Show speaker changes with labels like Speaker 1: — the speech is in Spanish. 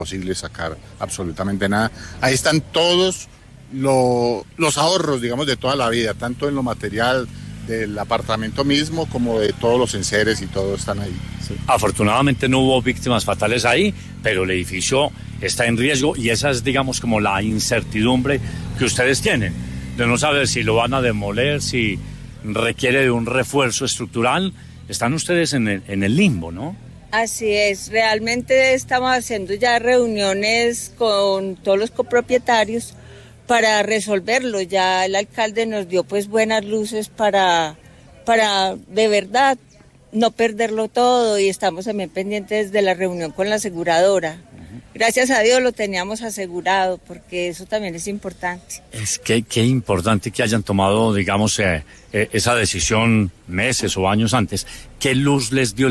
Speaker 1: posible sacar absolutamente nada. Ahí están todos los ahorros, digamos, de toda la vida, tanto en lo material del apartamento mismo como de todos los enseres y todo están ahí.
Speaker 2: Sí. Afortunadamente no hubo víctimas fatales ahí, pero el edificio está en riesgo y esa es, digamos, como la incertidumbre que ustedes tienen, de no saber si lo van a demoler, si requiere de un refuerzo estructural. Están ustedes en el limbo, ¿no?
Speaker 3: Así es, realmente estamos haciendo ya reuniones con todos los copropietarios para resolverlo. Ya el alcalde nos dio pues buenas luces para de verdad no perderlo todo, y estamos también pendientes de la reunión con la aseguradora. Gracias a Dios lo teníamos asegurado, porque eso también es importante.
Speaker 2: Es que qué importante que hayan tomado, digamos, esa decisión meses o años antes. ¿Qué luz les dio